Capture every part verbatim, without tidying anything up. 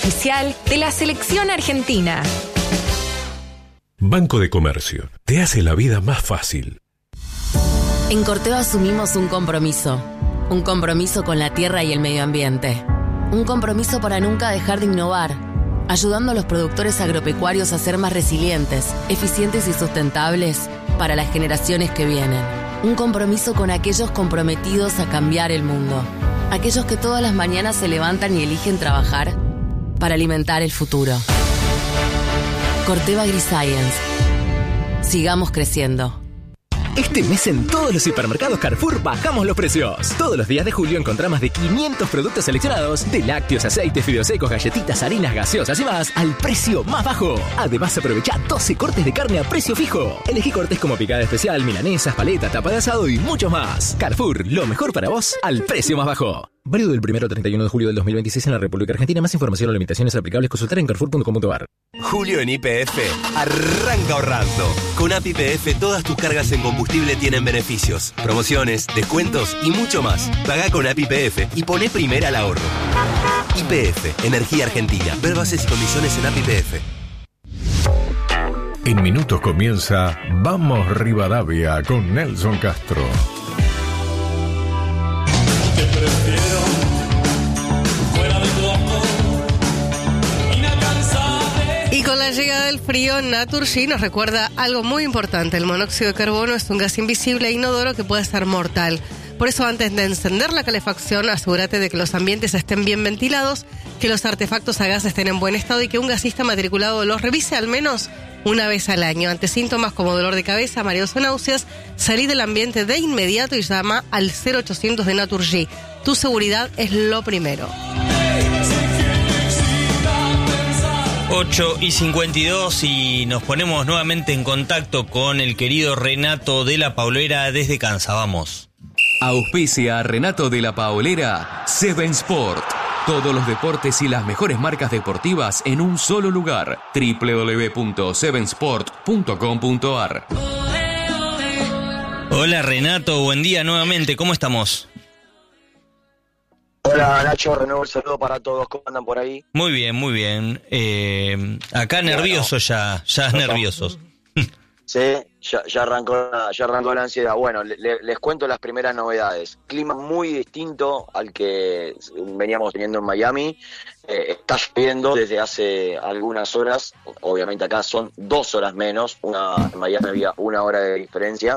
Oficial de la selección argentina. Banco de Comercio, te hace la vida más fácil. En Corteva asumimos un compromiso. Un compromiso con la tierra y el medio ambiente. Un compromiso para nunca dejar de innovar, ayudando a los productores agropecuarios a ser más resilientes, eficientes y sustentables para las generaciones que vienen. Un compromiso con aquellos comprometidos a cambiar el mundo. Aquellos que todas las mañanas se levantan y eligen trabajar para alimentar el futuro. Corteva AgriScience. Sigamos creciendo. Este mes en todos los hipermercados Carrefour bajamos los precios. Todos los días de julio encontrá más de quinientos productos seleccionados, de lácteos, aceites, fideos secos, galletitas, harinas, gaseosas y más, al precio más bajo. Además, aprovechá doce cortes de carne a precio fijo. Elegí cortes como picada especial, milanesas, paleta, tapa de asado y mucho más. Carrefour, lo mejor para vos al precio más bajo. Válido del primero al treinta y uno de julio del dos mil veintiséis en la República Argentina. Más información o limitaciones aplicables consultar en carrefour punto com punto a r. Julio en Y P F arranca ahorrando. Con A P I P F todas tus cargas en combustible tienen beneficios, promociones, descuentos y mucho más. Pagá con A P I P F y poné primera al ahorro. Y P F, Energía Argentina. Ver bases y condiciones en A P I P F. En minutos comienza Vamos Rivadavia con Nelson Castro. Te prefiero fuera de tu ojo, inalcanzable. Y con la llegada del frío, Naturgy nos recuerda algo muy importante. El monóxido de carbono es un gas invisible e inodoro que puede ser mortal. Por eso, antes de encender la calefacción, asegúrate de que los ambientes estén bien ventilados, que los artefactos a gas estén en buen estado y que un gasista matriculado los revise al menos una vez al año. Ante síntomas como dolor de cabeza, mareos o náuseas, salí del ambiente de inmediato y llama al cero ochocientos de Naturgy. Tu seguridad es lo primero. ocho y cincuenta y dos y nos ponemos nuevamente en contacto con el querido Renato de la Paulera desde Cansa. Vamos. Auspicia Renato de la Paulera, Seven Sport. Todos los deportes y las mejores marcas deportivas en un solo lugar. doble u doble u doble u punto seven sport punto com punto a r. Hola Renato, buen día nuevamente, ¿cómo estamos? Hola Nacho, renuevo el saludo para todos, ¿cómo andan por ahí? Muy bien, muy bien. Eh, acá nerviosos bueno, ya, ya nerviosos. Sí, ya, ya, arrancó, ya arrancó la ansiedad. Bueno, le, les cuento las primeras novedades. Clima muy distinto al que veníamos teniendo en Miami. Eh, está lloviendo desde hace algunas horas. Obviamente acá son dos horas menos. Una, en Miami había una hora de diferencia.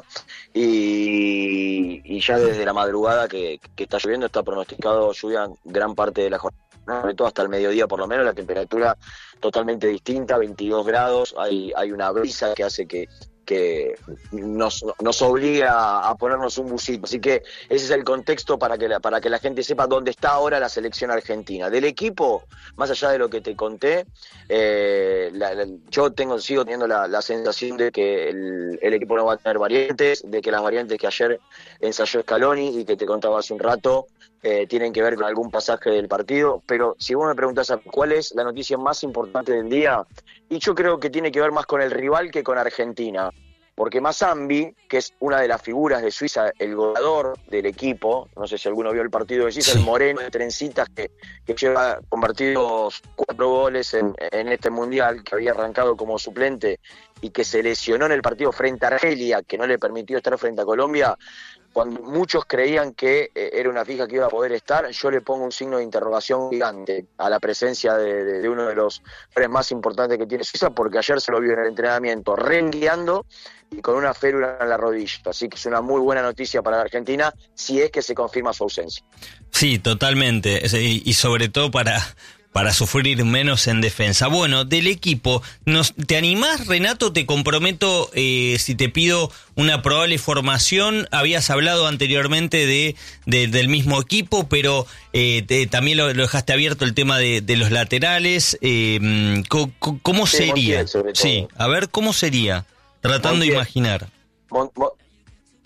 Y, y ya desde la madrugada que, que está lloviendo, está pronosticado lluvia gran parte de la jornada. Sobre todo hasta el mediodía por lo menos, la temperatura totalmente distinta, veintidós grados, hay, hay una brisa que hace que, que nos, nos obliga a ponernos un busito, así que ese es el contexto para que la, para que la gente sepa dónde está ahora la selección argentina. Del equipo, más allá de lo que te conté, eh, la, la, yo tengo sigo teniendo la, la sensación de que el, el equipo no va a tener variantes, de que las variantes que ayer ensayó Scaloni y que te contaba hace un rato, Eh, tienen que ver con algún pasaje del partido, pero si vos me preguntás cuál es la noticia más importante del día, y yo creo que tiene que ver más con el rival que con Argentina, porque Mazambi, que es una de las figuras de Suiza, el goleador del equipo, no sé si alguno vio el partido de Suiza, sí. El moreno de trencitas que, que lleva convertidos cuatro goles en, en este mundial, que había arrancado como suplente y que se lesionó en el partido frente a Argelia, que no le permitió estar frente a Colombia. Cuando muchos creían que eh, era una fija que iba a poder estar, yo le pongo un signo de interrogación gigante a la presencia de, de, de uno de los hombres más importantes que tiene Suiza, porque ayer se lo vio en el entrenamiento rengueando y con una férula en la rodilla. Así que es una muy buena noticia para la Argentina si es que se confirma su ausencia. Sí, totalmente. Y sobre todo para... para sufrir menos en defensa. Bueno, del equipo, nos, ¿te animás, Renato? Te comprometo, eh, si te pido una probable formación. Habías hablado anteriormente de, de del mismo equipo, pero eh, te, también lo, lo dejaste abierto el tema de, de los laterales. Eh, ¿Cómo, cómo sí, sería? Montiel, sí, a ver, ¿cómo sería? Tratando Montiel. de imaginar. Mon, Mon,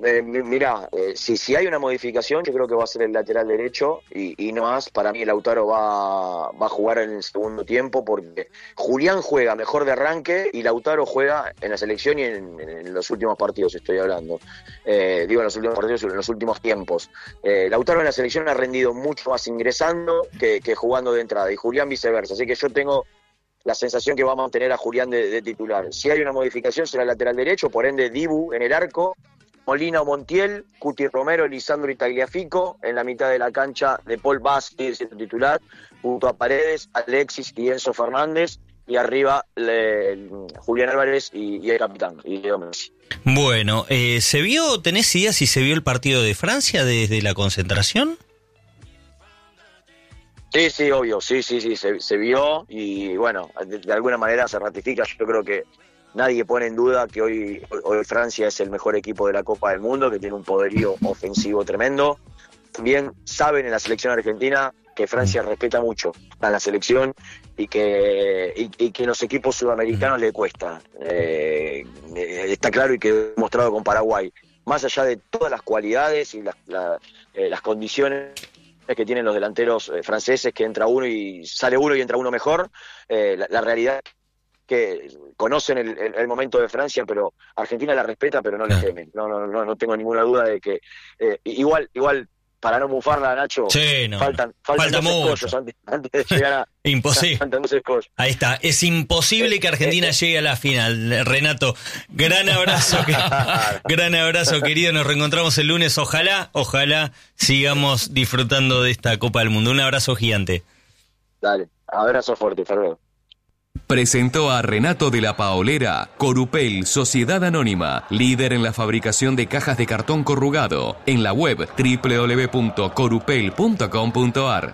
eh, mirá, eh, si, si hay una modificación, yo creo que va a ser el lateral derecho y, y no más. Para mí Lautaro va, va a jugar en el segundo tiempo porque Julián juega mejor de arranque y Lautaro juega en la selección y en, en los últimos partidos estoy hablando. Eh, digo en los últimos partidos y en los últimos tiempos. Eh, Lautaro en la selección ha rendido mucho más ingresando que, que jugando de entrada y Julián viceversa. Así que yo tengo la sensación que va a mantener a Julián de, de titular. Si hay una modificación será el lateral derecho, por ende Dibu en el arco, Molina o Montiel, Cuti Romero, Lisandro y Tagliafico, en la mitad de la cancha de Paul Vázquez siendo titular, junto a Paredes, Alexis y Enzo Fernández, y arriba le, Julián Álvarez y, y el capitán, y Leo Messi. Bueno, eh, ¿se vio, tenés idea si se vio el partido de Francia desde la concentración? Sí, sí, obvio, sí, sí, sí, se, se vio y bueno, de, de alguna manera se ratifica. Yo creo que nadie pone en duda que hoy, hoy Francia es el mejor equipo de la Copa del Mundo, que tiene un poderío ofensivo tremendo. También saben en la selección argentina que Francia respeta mucho a la selección y que y, y que los equipos sudamericanos le cuesta. Eh, está claro y quedó demostrado con Paraguay. Más allá de todas las cualidades y las, la, eh, las condiciones que tienen los delanteros eh, franceses, que entra uno y sale uno y entra uno mejor, eh, la, la realidad que conocen el, el, el momento de Francia, pero Argentina la respeta, pero no le temen. No, no, no, no tengo ninguna duda de que eh, igual, igual para no mufarla, Nacho, sí, no, faltan, faltan falta dos mucho. escollos antes, antes de llegar a... Imposible. Faltan dos escollos. Ahí está. Es imposible que Argentina llegue a la final. Renato, gran abrazo. Que, gran abrazo, querido. Nos reencontramos el lunes. Ojalá, ojalá sigamos disfrutando de esta Copa del Mundo. Un abrazo gigante. Dale, abrazo fuerte, hasta luego. Presentó a Renato de la Paolera, Corupel, Sociedad Anónima, líder en la fabricación de cajas de cartón corrugado, en la web doble u doble u doble u punto corupel punto com punto a r.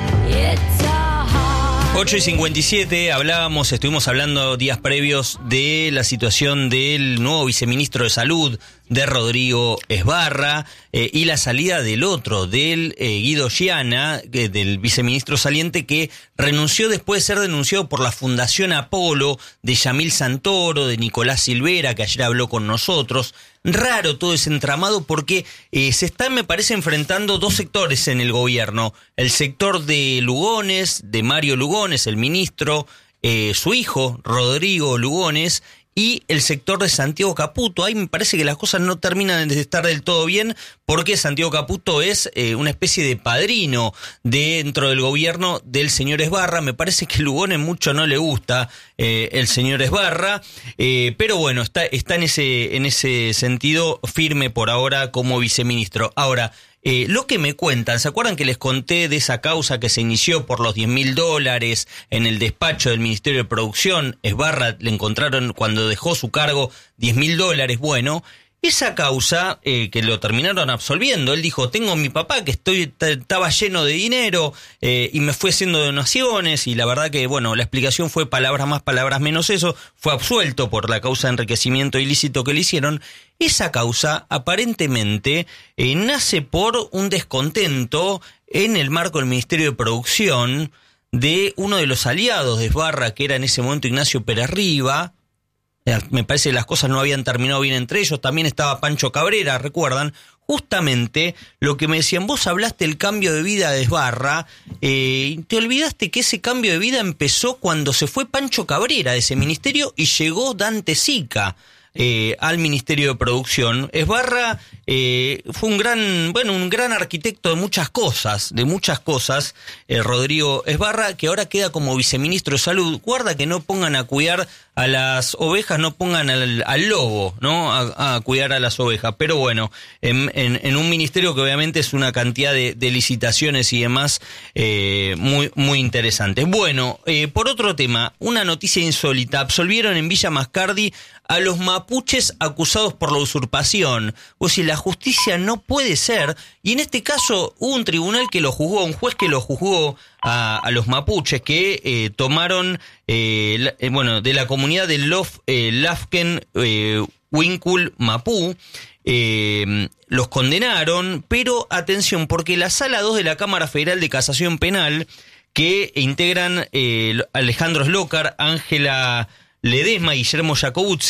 ocho y cincuenta y siete, hablábamos, estuvimos hablando días previos de la situación del nuevo viceministro de Salud, de Rodrigo Esbarra, eh, y la salida del otro, del eh, Guido Giana, eh, del viceministro saliente, que renunció después de ser denunciado por la Fundación Apolo, de Yamil Santoro, de Nicolás Silvera, que ayer habló con nosotros. Raro todo ese entramado porque eh, se están, me parece, enfrentando dos sectores en el gobierno. El sector de Lugones, de Mario Lugones, el ministro, eh, su hijo, Rodrigo Lugones, y el sector de Santiago Caputo. Ahí me parece que las cosas no terminan de estar del todo bien, porque Santiago Caputo es eh, una especie de padrino dentro del gobierno del señor Esbarra. Me parece que Lugones mucho no le gusta eh, el señor Esbarra, eh, pero bueno, está, está en ese, en ese sentido firme por ahora como viceministro. Ahora, Eh, lo que me cuentan, ¿se acuerdan que les conté de esa causa que se inició por los diez mil dólares en el despacho del Ministerio de Producción? Esbarra le encontraron cuando dejó su cargo diez mil dólares. Bueno, esa causa eh, que lo terminaron absolviendo. Él dijo, tengo a mi papá que estoy estaba lleno de dinero eh, y me fue haciendo donaciones, y la verdad que, bueno, la explicación fue palabras más, palabras menos eso. Fue absuelto por la causa de enriquecimiento ilícito que le hicieron. Esa causa aparentemente eh, nace por un descontento en el marco del Ministerio de Producción de uno de los aliados de Esbarra, que era en ese momento Ignacio Pérez Riva. Eh, me parece que las cosas no habían terminado bien entre ellos. También estaba Pancho Cabrera, ¿recuerdan? Justamente lo que me decían, vos hablaste del cambio de vida de Esbarra, eh, te olvidaste que ese cambio de vida empezó cuando se fue Pancho Cabrera de ese ministerio y llegó Dante Sica Eh, al Ministerio de Producción. Esbarra eh, fue un gran, bueno, un gran arquitecto de muchas cosas, de muchas cosas, eh, Rodrigo Esbarra, que ahora queda como viceministro de Salud. Guarda que no pongan a cuidar a las ovejas, no pongan al, al lobo, ¿no? A, a cuidar a las ovejas. Pero bueno, en, en, en un ministerio que obviamente es una cantidad de, de licitaciones y demás eh, muy, muy interesantes. Bueno, eh, por otro tema, una noticia insólita. Absolvieron en Villa Mascardi a los mapuches acusados por la usurpación. O sea, la justicia no puede ser. Y en este caso hubo un tribunal que lo juzgó, un juez que lo juzgó a, a los mapuches que eh, tomaron, eh, la, eh, bueno, de la comunidad de Lof, eh, Lafken eh, Winkul Mapú. Eh, los condenaron, pero atención, porque la Sala dos de la Cámara Federal de Casación Penal, que integran eh, Alejandro Slócar, Ángela Ledesma y Guillermo Jacobuzzi,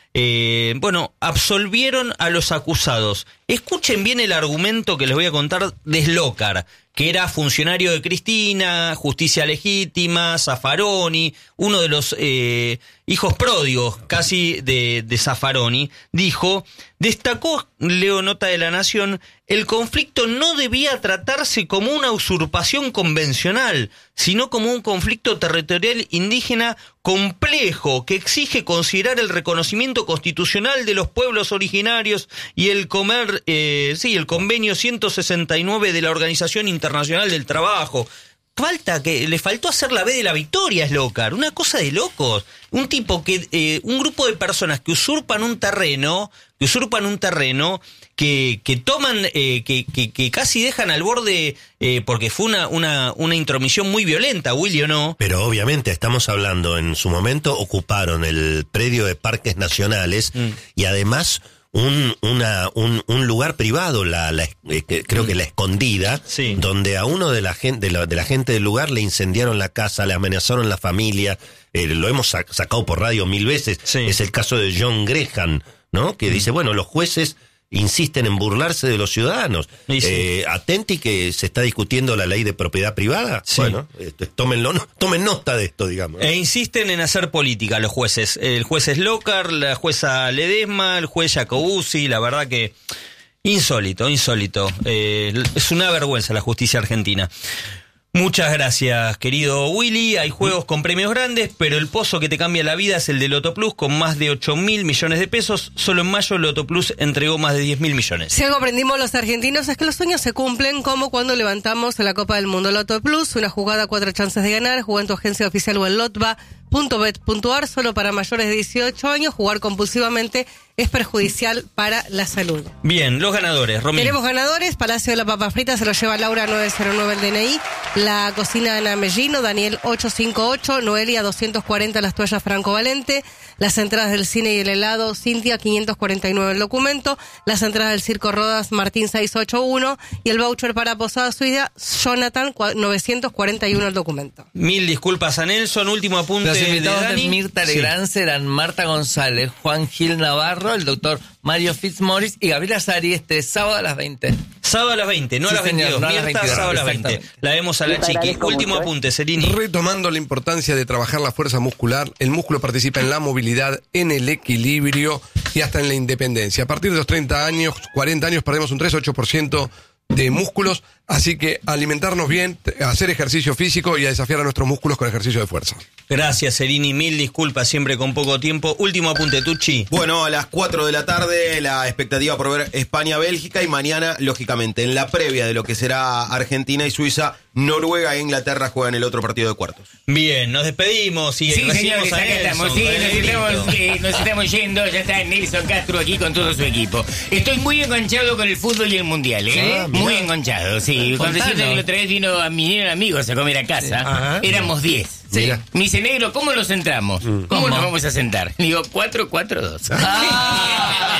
eh, bueno, absolvieron a los acusados. Escuchen bien el argumento que les voy a contar de Slokar, que era funcionario de Cristina, Justicia Legítima, Zaffaroni, uno de los eh, hijos pródigos casi de, de Zaffaroni, dijo, destacó, leo nota de La Nación, el conflicto no debía tratarse como una usurpación convencional, sino como un conflicto territorial indígena complejo que exige considerar el reconocimiento constitucional de los pueblos originarios y el comer, eh, sí, el convenio ciento sesenta y nueve de la Organización Internacional del Trabajo. Falta que le faltó hacer la B de la victoria a Slokar, una cosa de locos. Un tipo que, eh, un grupo de personas que usurpan un terreno, que usurpan un terreno, que, que toman, eh, que, que, que casi dejan al borde, eh, porque fue una, una, una intromisión muy violenta, Willy, ¿o no? Pero obviamente estamos hablando, en su momento ocuparon el predio de Parques Nacionales mm. y además un una un, un lugar privado, la, la eh, creo que la Escondida, sí. donde a uno de la gente de la, de la gente del lugar le incendiaron la casa, le amenazaron la familia, eh, lo hemos sac- sacado por radio mil veces. Sí. Es el caso de John Gresham, ¿no? Que mm. dice, bueno, los jueces insisten en burlarse de los ciudadanos. Sí, sí. Eh, atenti que se está discutiendo la ley de propiedad privada. Sí. Bueno, eh, tómenlo, no, tomen nota de esto, digamos. E insisten en hacer política los jueces. El juez Slokar, la jueza Ledesma, el juez Jacobuzzi, la verdad que insólito, insólito. Eh, es una vergüenza la justicia argentina. Muchas gracias, querido Willy. Hay juegos con premios grandes, pero el pozo que te cambia la vida es el de Loto Plus, con más de ocho mil millones de pesos. Solo en mayo Loto Plus entregó más de diez mil millones. Si algo aprendimos los argentinos es que los sueños se cumplen, como cuando levantamos la Copa del Mundo. Loto Plus, una jugada, cuatro chances de ganar. Juega en tu agencia oficial o en lotba punto bet punto ar, solo para mayores de dieciocho años. Jugar compulsivamente es perjudicial para la salud. Bien, los ganadores, Romín. Tenemos ganadores. Palacio de la Papa Frita se lo lleva Laura nueve cero nueve el D N I. La Cocina Ana Mellino, Daniel ochocientos cincuenta y ocho. Noelia doscientos cuarenta, Las Toallas Franco Valente. Las entradas del cine y el helado, Cintia quinientos cuarenta y nueve el documento. Las entradas del Circo Rodas, Martín seiscientos ochenta y uno. Y el voucher para Posada Suida, Jonathan novecientos cuarenta y uno el documento. Mil disculpas a Nelson. Último apunte. Los invitados de, de Mirta Legrand sí. serán Marta González, Juan Gil Navarro, el doctor Mario Fitzmaurice y Gabriela Sari este sábado a las veinte. Sábado a las veinte, no sí, a las veintidós. Señor, no Mirta, a las veintidós, sábado a las veinte. La vemos a la chiqui. Último mucho, apunte, Cerini. Retomando la importancia de trabajar la fuerza muscular, el músculo participa en la movilidad, en el equilibrio y hasta en la independencia. A partir de los treinta años, cuarenta años, perdemos un tres a ocho por ciento de músculos, así que alimentarnos bien, hacer ejercicio físico y a desafiar a nuestros músculos con ejercicio de fuerza. Gracias, Cerini, mil disculpas, siempre con poco tiempo. Último apunte, Tucci. Bueno, a las cuatro de la tarde la expectativa por ver España-Bélgica y mañana, lógicamente, en la previa de lo que será Argentina y Suiza, Noruega e Inglaterra juegan el otro partido de cuartos. Bien, nos despedimos y sí, recibimos señores, a acá Nelson, estamos, sí, nos estamos, eh, nos estamos yendo, ya está Nelson Castro aquí con todo su equipo. Estoy muy enganchado con el fútbol y el mundial, ¿eh? Ah, muy enganchado, sí. Cuando decirte que la otra vez vino a vinieron amigos a comer a casa, sí. éramos diez. Sí. Me dice, negro, ¿cómo nos sentamos? ¿Cómo, ¿Cómo nos vamos a sentar? Le digo, cuatro cuatro dos. Ah.